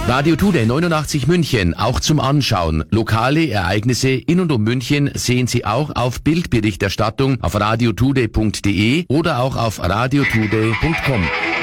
Radio Today 89 München, auch zum Anschauen. Lokale Ereignisse in und um München sehen Sie auch auf Bildberichterstattung auf radiotoday.de oder auch auf radiotoday.com.